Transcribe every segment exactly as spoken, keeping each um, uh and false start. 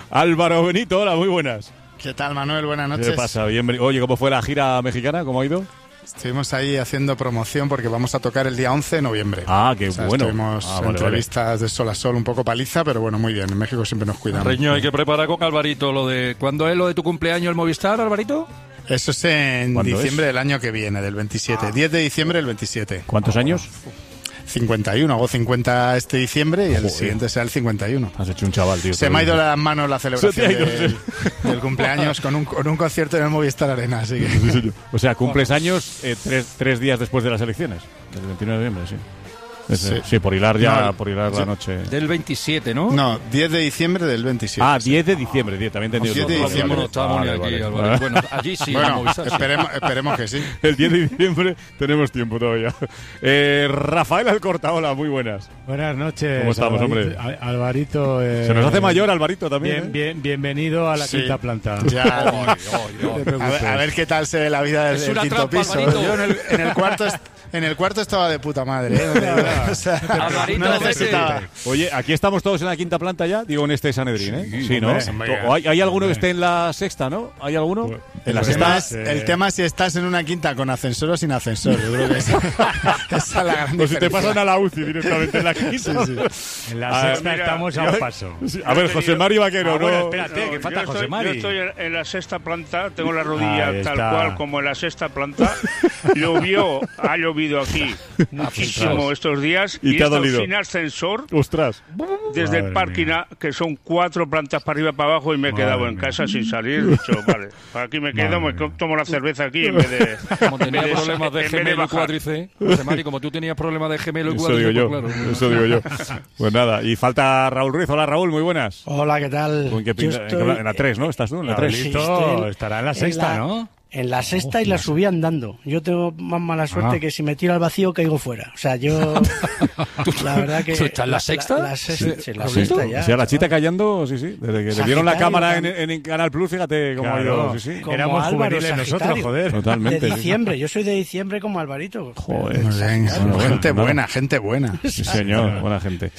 Álvaro Benito, hola, muy buenas. ¿Qué tal, Manuel? Buenas noches. ¿Qué pasa? Bienvenido. Oye, ¿cómo fue la gira mexicana? ¿Cómo ha ido? Estuvimos ahí haciendo promoción porque vamos a tocar el día once de noviembre. Ah, qué o sea, bueno. Estuvimos ah, vale, entrevistas vale. de sol a sol, un poco paliza, pero bueno, muy bien. En México siempre nos cuidamos. Reño, hay que preparar con Alvarito lo de... ¿Cuándo es lo de tu cumpleaños el Movistar, Alvarito? Eso es en diciembre es? del año que viene, del veintisiete. Ah. diez de diciembre del veintisiete. ¿Cuántos oh, años? cincuenta y uno. Hago cincuenta este diciembre y el Joder. siguiente será el cincuenta y uno. Has hecho un chaval, tío. Se me ha ido las manos la celebración ido, del, sí. del cumpleaños con un, con un concierto en el Movistar Arena. Así que... sí, sí. O sea, cumples años eh, tres, tres días después de las elecciones. El veintinueve de noviembre, sí. Sí. sí, por hilar ya, no, por hilar sí. la noche. Del veintisiete, ¿no? No, diez de diciembre del veintisiete. Ah, diez de diciembre, diez, también entendido. diez de diciembre. No estábamos vale, aquí, vale. Bueno, allí sí. Bueno, esperemos, esperemos que sí. El diez de diciembre tenemos tiempo todavía. Eh, Rafael Alcorta, hola, muy buenas. Buenas noches. ¿Cómo estamos, Alvarito, hombre? Alvarito. Eh, Se nos hace mayor Alvarito también. Bien, ¿eh? bien, bienvenido a la sí. quinta planta. Ya, oh, oh, oh. A, ver, a ver qué tal se ve la vida del, del quinto trampa, piso. Yo en el, en el cuarto... En el cuarto estaba de puta madre, ¿eh? O sea, Alvarito, no necesitaba. Oye, aquí estamos todos en la quinta planta ya, digo en este Sanedrín, ¿eh? Sí, sí ¿no? hombre, ¿O hay, hay alguno que esté en la sexta, ¿no? ¿Hay alguno? Pues, en la el, sexta. tema es, el tema es si estás en una quinta con ascensor o sin ascensor. Yo creo que esa, esa es la gran O si te pasan a la U C I directamente en la quinta. Sí, sí. En la a sexta ver, estamos a un paso. A ver, José Mari Vaquero, ah, bueno, ¿no? espérate, no, que falta yo José estoy, Mari. Yo estoy en, en la sexta planta, tengo la rodilla Ahí tal está. cual como en la sexta planta. Llovió, ha llovido aquí muchísimo estos días y, y te he ha estado dolido. sin ascensor. Ostras. Desde Madre el parking, mía. que son cuatro plantas para arriba para abajo y me he Madre quedado en mía. casa sin salir. He dicho, vale, aquí me quedo, Madre me mía. tomo la cerveza aquí en vez de... Como tenía en vez de- problemas de en vez de gemelo y bajar. cuádrice, José Mari, como tú tenías problemas de gemelo y Eso cuádrice, digo yo, pues claro. eso digo yo. Pues nada, y falta Raúl Ruiz. Hola, Raúl, muy buenas. Hola, ¿qué tal? ¿En, qué pinta? Yo ¿En, estoy qué- en la tres, ¿no? ¿Estás tú? En la tres. Sí, Raulito estoy estará en la en sexta, la- ¿no? En la sexta y la subí andando. Yo tengo más mala suerte Ah. que si me tiro al vacío caigo fuera. O sea, yo... la verdad que... ¿Tú estás en la sexta? La, la sexta, sí, la Sí, sexta ya. o sea, la chita callando, sí, sí. Desde que le dieron la Sagitario, cámara en, también. en Canal Plus, fíjate cómo ha Claro. ido. Sí, sí. Como Éramos Álvaro juveniles nosotros, Sagitario. joder. Totalmente. De sí. diciembre. Yo soy de diciembre como Alvarito. Joder. Muy bien. Bueno, bueno, gente nada. buena, gente buena. Sí, señor, buena gente.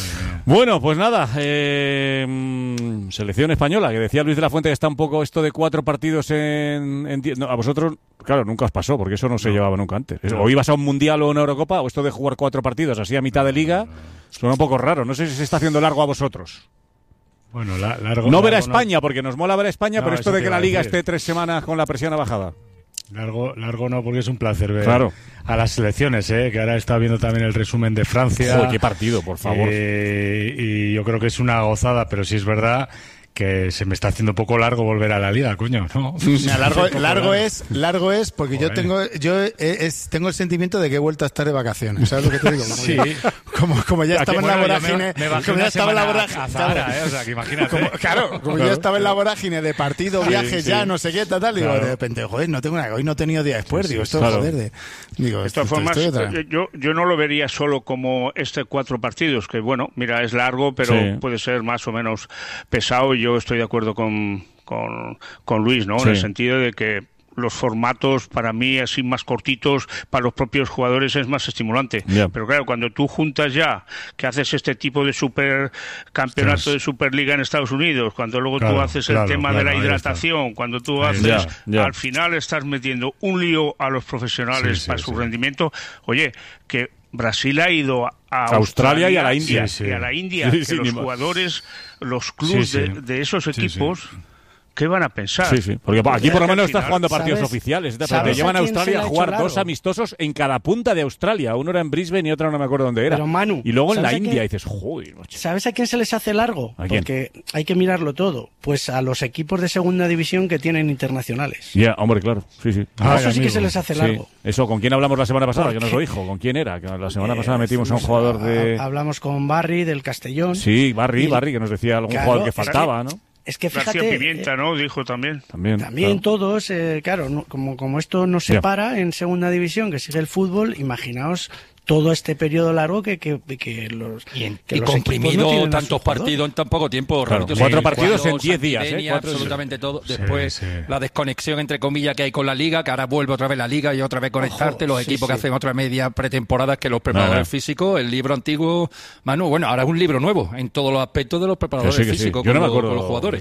Bueno, pues nada, eh, mm, selección española, que decía Luis de la Fuente que está un poco esto de cuatro partidos en... en die- no, a vosotros, claro, nunca os pasó, porque eso no se No. llevaba nunca antes. No. O ibas a un Mundial o una Eurocopa, o esto de jugar cuatro partidos así a mitad de liga, suena un poco raro. No sé si se está haciendo largo a vosotros. Bueno, la, largo, No ver a largo España, porque nos mola ver a España, No, pero esto eso de te que iba la a liga decir. esté tres semanas con la presión bajada. Largo, largo no, porque es un placer ver Claro. a las selecciones, ¿eh? Que ahora he estado viendo también el resumen de Francia. Joder, qué partido, por favor. Eh, y yo creo que es una gozada, pero sí es verdad que se me está haciendo un poco largo volver a la liga, coño, ¿no? Mira, largo, Un poco largo es, largo es porque yo Joder. tengo, yo eh, es, tengo el sentimiento de que he vuelto a estar de vacaciones. ¿Sabes lo que te digo? Como, Sí. como, como ya estaba en la Bueno, yo vorágine, me, me bajé como ya una estaba en la semana vorágine, a Zara, claro. ¿eh? O sea, que imagínate. Como- claro, como yo estaba en la vorágine de partido, viajes sí. ya, no sé qué, tal, tal, digo, Claro. de repente, joder, no tengo nada, hoy no he tenido día después, Sí, digo, sí, esto claro. joder, de, digo, De esto, todas formas, estoy otra- yo, yo no lo vería solo como este cuatro partidos, que bueno, mira, es largo, pero Sí. puede ser más o menos pesado, y yo estoy de acuerdo con, con, con Luis, ¿no? Sí. En el sentido de que los formatos, para mí, así más cortitos, para los propios jugadores es más estimulante. Ya. Pero claro, cuando tú juntas ya, que haces este tipo de super campeonato Ostras. de Superliga en Estados Unidos, cuando luego Claro, tú haces el claro, tema claro, de la ahí está. hidratación, cuando tú Ahí haces, está. Ya, ya. al final estás metiendo un lío a los profesionales Sí, sí, para su sí. rendimiento. Oye, que Brasil ha ido a a Australia y a la India. y a- y a la India, Sí, que sí, los ni más. jugadores, los clubes Sí, sí. de, de esos Sí, sí. equipos, ¿qué van a pensar? Sí, sí. Porque aquí por lo Al menos estás final, jugando partidos ¿sabes- oficiales. Pero sabes te llevan a a quién se Australia le a ha jugar hecho dos largo? amistosos en cada punta de Australia. Uno era en Brisbane y otro no me acuerdo dónde era. Pero, Manu, y luego en la ¿sabes a India quién? dices, joder, macho. ¿Sabes a quién se les hace largo? ¿A quién? Porque hay que mirarlo todo. Pues a los equipos de segunda división que tienen internacionales. Ya, hombre, claro. Sí, sí. A Ay, eso sí que amigo. se les hace Sí. largo. Eso, ¿con quién hablamos la semana pasada? ¿Por Que nos qué? lo dijo. ¿Con quién era? Que la semana Eh, pasada metimos a un fuimos jugador de... a- Hablamos con Barry del Castellón. Sí, Barry, Y- Barry, que nos decía algún Claro, jugador que es que- faltaba, ¿no? Es que García fíjate, Pimienta, ¿no? Dijo también. También. también claro. todos, eh, claro, no- como, como esto no se Ya. para en segunda división, que sigue el fútbol, imaginaos todo este periodo largo que, que, que los Y, en- que y los equipos comprimido no tienen a sus tantos jugadores. partidos en tan poco tiempo. Claro, Roberto, cuatro sí, partidos cuando en diez días, ¿eh? Santidenia, Cuatro- absolutamente todo. Sí, Después, sí. la desconexión, entre comillas, que hay con la Liga, que ahora vuelve otra vez la Liga y otra vez conectarte. Ojo, los sí, equipos que sí. hacen otra media pretemporada que los preparadores Nada. físicos, el libro antiguo. Manu, bueno, ahora es un libro nuevo en todos los aspectos de los preparadores Que sí, que sí. físicos Yo no con, me los- acuerdo con los jugadores.